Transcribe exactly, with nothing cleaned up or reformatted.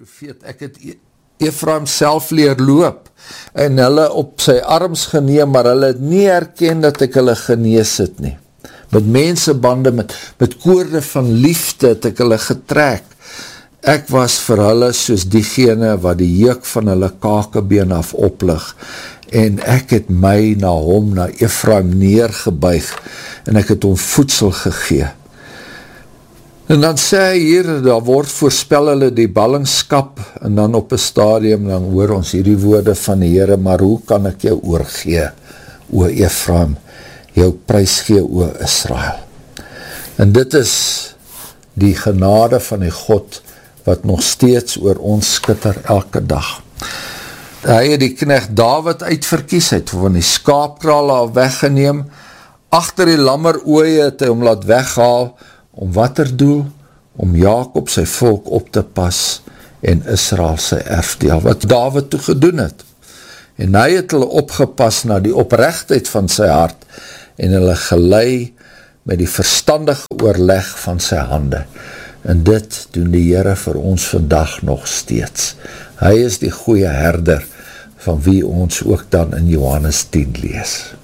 profeet, ek het Efraim self leer loop, en hulle op sy arms geneem, maar hulle het nie herken dat ek hulle genees het nie. Met mensebande, met, met koorde van liefde het ek hulle getrek. Ek was vir hulle soos diegene wat die juk van hulle kakebeen af oplig, en ek het my na hom, na Efraim neergebuig, en ek het hom voedsel gegee. En dan sê hy hier, daar word voorspel hulle die ballingskap, en dan op 'n stadium, dan hoor ons hierdie woorde van die Here, maar hoe kan ek jou oorgee, o Efraim, jou prys gee, o Israel. En dit is die genade van die God, wat nog steeds oor ons skitter elke dag. Hy het die knegt Dawid uitverkies, hy het van die skaapkrale al weggeneem, agter die lammer ooe het hy hom laat weghaal, om wat er doel? Om Jakob sy volk op te pas en Israel sy erfdeel, wat Dawid toe gedoen het. En hy het hulle opgepas na die oprechtheid van sy hart en hulle gelei met die verstandige oorleg van sy hande. En dit doen die Here vir ons vandag nog steeds. Hy is die goeie herder van wie ons ook dan in Johannes tien lees.